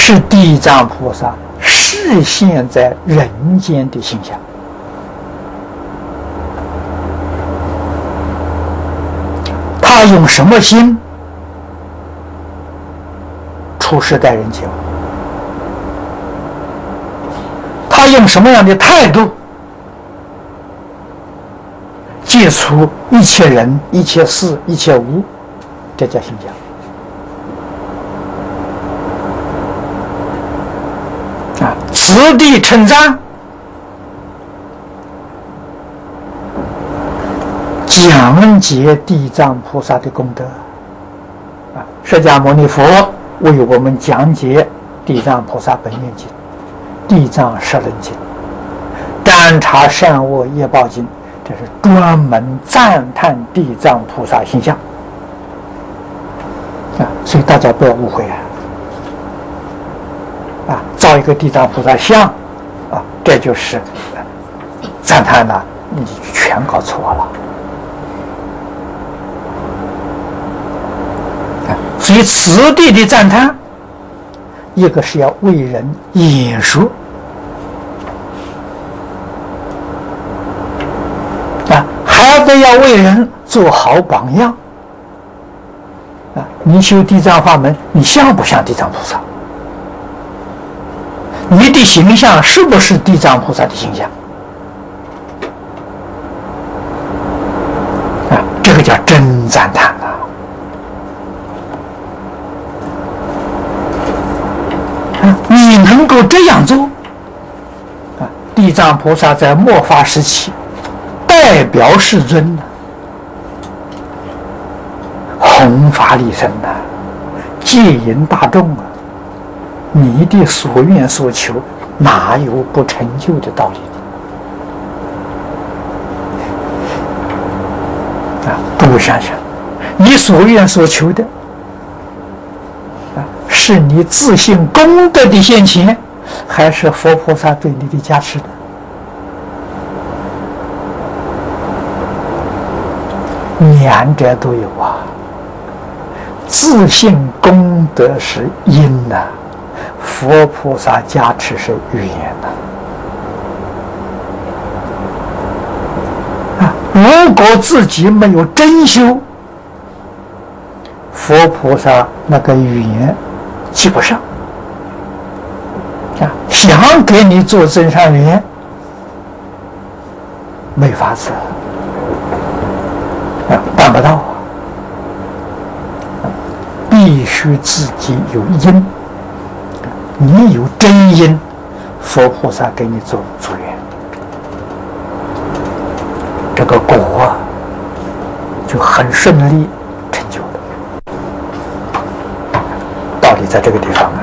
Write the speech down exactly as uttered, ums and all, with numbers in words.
是地藏菩萨示现在人间的形象。他用什么心出世待人间？他用什么样的态度接触一切人、一切事、一切物？这叫形象。啊，此地称赞讲解地藏菩萨的功德。啊，释迦牟尼佛为我们讲解地藏菩萨本愿经、地藏十轮经、占察善恶业报经，这是专门赞叹地藏菩萨形象。啊，所以大家不要误会啊！啊，造一个地藏菩萨像，啊，这就是赞叹了，你全搞错了。啊，所以此地的赞叹，一个是要为人演说，啊，还得要为人做好榜样。啊，你修地藏法门，你像不像地藏菩萨？你的形象是不是地藏菩萨的形象？啊，这个叫真赞叹啊！啊，你能够这样做，啊，地藏菩萨在末法时期代表世尊呢，弘法利生呐，戒引大众啊，你的所愿所求哪有不成就的道理啊？诸位想想，你所愿所求的啊，是你自信功德的现前，还是佛菩萨对你的加持的？两者都有啊。自信功德是因呐、啊，佛菩萨加持是缘呐、啊。啊，如果自己没有真修，佛菩萨那个缘记不上。啊，想给你做增上缘，没法子，啊，办不到。必须自己有因，你有真因，佛菩萨给你做助缘，这个果啊就很顺利成就了。道理在这个地方。